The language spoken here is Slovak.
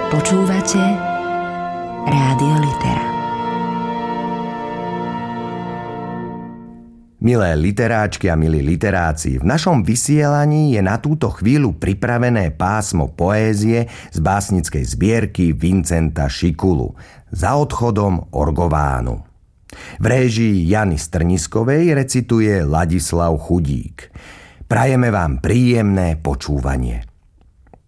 Počúvate Rádio Litera. Milé literáčky a milí literáci, v našom vysielaní je na túto chvíľu pripravené pásmo poézie z básnickej zbierky Vincenta Šikulu Za odchodom Orgovánu. V réžii Jany Strniskovej recituje Ladislav Chudík. Prajeme vám príjemné počúvanie.